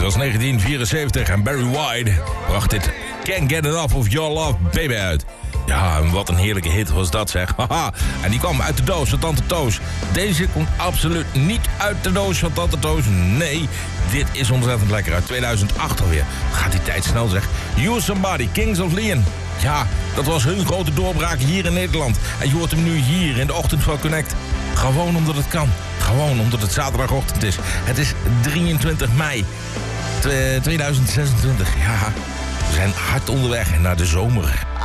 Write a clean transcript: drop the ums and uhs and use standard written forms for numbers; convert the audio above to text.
was 1974 en Barry White bracht dit Can't Get Enough of Your Love Baby uit. Ja, en wat een heerlijke hit was dat, zeg. Haha. En die kwam uit de doos van Tante Toos. Deze komt absoluut niet uit de doos van Tante Toos. Nee, dit is ontzettend lekker. Uit 2008 alweer. Gaat die tijd snel, zeg. You Somebody, Kings of Leon. Ja, dat was hun grote doorbraak hier in Nederland. En je hoort hem nu hier in de ochtend van Connect. Gewoon omdat het kan. Gewoon omdat het zaterdagochtend is. Het is 23 mei 2026. Ja, we zijn hard onderweg naar de zomer.